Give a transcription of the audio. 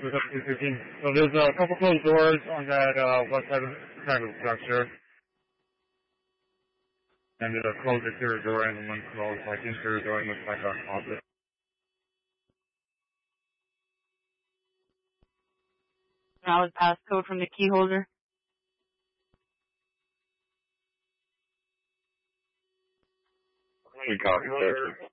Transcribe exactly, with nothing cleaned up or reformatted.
was up to fifteen. So there's a couple closed doors on that uh, west side of the side of the structure. And there's a closed exterior door and one closed like interior door and looks like a closet. Valid passcode from the key holder. We copy, sir.